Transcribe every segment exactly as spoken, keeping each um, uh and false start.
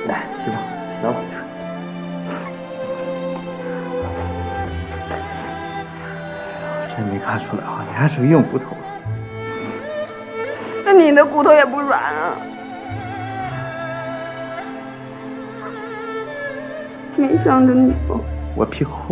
来，媳妇，起来吧。真没看出来啊，你还是个硬骨头。 那你的骨头也不软啊。没想着你吧。 我皮厚。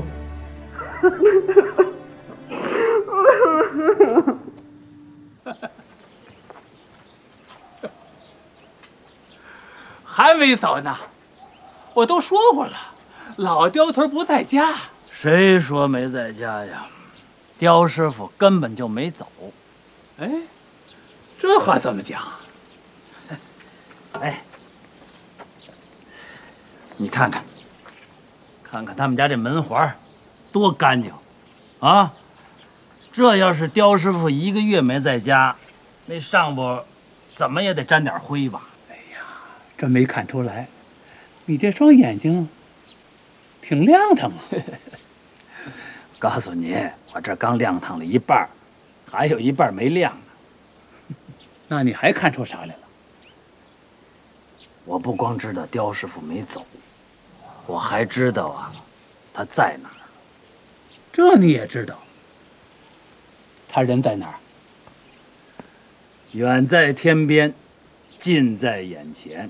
还没走呢，我都说过了，老刁头不在家。 谁说没在家呀？刁师傅根本就没走。 哎，这话怎么讲？ 哎，你看看，看看他们家这门环，多干净啊！这要是刁师傅一个月没在家，那上边怎么也得沾点灰吧？ 这没看出来，你这双眼睛挺亮堂啊！ 告诉你，我这刚亮堂了一半，还有一半没亮呢。 那你还看出啥来了？ 我不光知道刁师傅没走，我还知道啊，他在哪儿。 这你也知道？他人在哪儿？ 远在天边，近在眼前。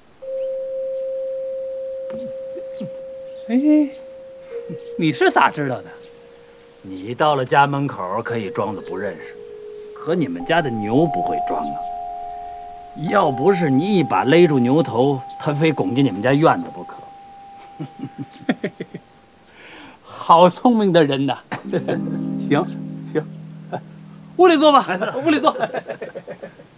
哎，你是咋知道的？ 你到了家门口可以装作不认识，可你们家的牛不会装啊。要不是你一把勒住牛头，它非拱进你们家院子不可。 好聪明的人呐！行，行，屋里坐吧，屋里坐。